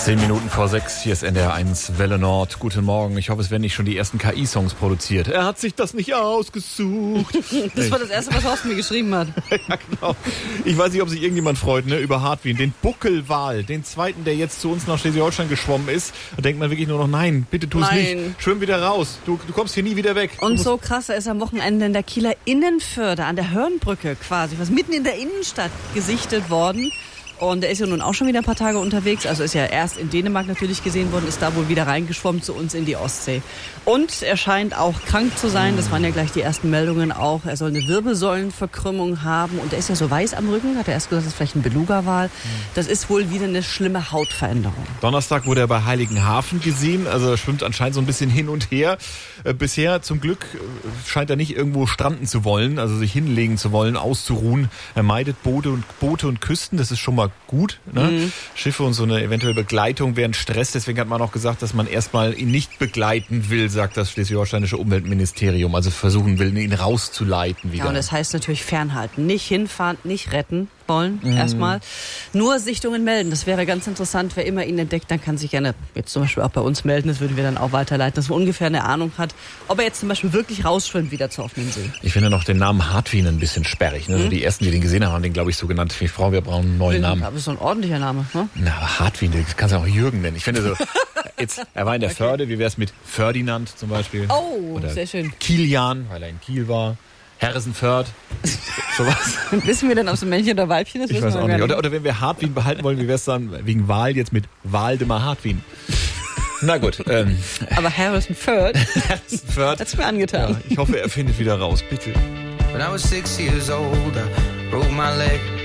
10:05, hier ist NDR1 Welle Nord. Guten Morgen. Ich hoffe, es werden nicht schon die ersten KI-Songs produziert. Er hat sich das nicht ausgesucht. Das war das Erste, was Horst mir geschrieben hat. Ja, genau. Ich weiß nicht, ob sich irgendjemand freut, ne, über Hartwin. Den Buckelwal, den zweiten, der jetzt zu uns nach Schleswig-Holstein geschwommen ist. Da denkt man wirklich nur noch, nein, bitte tu es nicht. Schwimm wieder raus. Du kommst hier nie wieder weg. Und so krass, er ist am Wochenende in der Kieler Innenförde an der Hörnbrücke quasi, was mitten in der Innenstadt gesichtet worden. Und er ist ja nun auch schon wieder ein paar Tage unterwegs. Also ist ja erst in Dänemark natürlich gesehen worden, ist da wohl wieder reingeschwommen zu uns in die Ostsee. Und er scheint auch krank zu sein. Das waren ja gleich die ersten Meldungen auch. Er soll eine Wirbelsäulenverkrümmung haben. Und er ist ja so weiß am Rücken. Hat er erst gesagt, das ist vielleicht ein Beluga-Wal. Das ist wohl wieder eine schlimme Hautveränderung. Donnerstag wurde er bei Heiligenhafen gesehen. Also er schwimmt anscheinend so ein bisschen hin und her. Bisher zum Glück scheint er nicht irgendwo stranden zu wollen, also sich hinlegen zu wollen, auszuruhen. Er meidet Boote und Küsten. Das ist schon mal gut, ne? Schiffe und so eine eventuelle Begleitung wären Stress. Deswegen hat man auch gesagt, dass man erstmal ihn nicht begleiten will, sagt das schleswig-holsteinische Umweltministerium. Also versuchen will, ihn rauszuleiten wieder. Ja, und das heißt natürlich fernhalten. Nicht hinfahren, nicht retten wollen, erstmal. Nur Sichtungen melden. Das wäre ganz interessant. Wer immer ihn entdeckt, dann kann sich gerne jetzt zum Beispiel auch bei uns melden. Das würden wir dann auch weiterleiten, dass man ungefähr eine Ahnung hat, ob er jetzt zum Beispiel wirklich rausschwimmt wieder zur offenen See. Ich finde noch den Namen Hartwin ein bisschen sperrig. Ne? Also die ersten, die den gesehen haben, haben den, glaube ich, so genannt. Wir brauchen einen neuen Namen. Aber ist so ein ordentlicher Name. Ne? Na, aber Hartwin, das kannst du auch Jürgen nennen. Ich finde so, jetzt, er war in der Förde. Wie wäre es mit Ferdinand zum Beispiel? Oh, oder sehr schön. Kilian, weil er in Kiel war. Herresenförd, sowas. Wissen wir denn, ob es ein Männchen oder Weibchen ist? Ich weiß auch nicht. Oder wenn wir Hartwin behalten wollen, wie wäre es dann wegen Wahl jetzt mit Waldemar Hartwin? Na gut. Aber Herresenförd hat's mir angetan. Ja, ich hoffe, er findet wieder raus, bitte. When I was 6 years old, I broke my leg.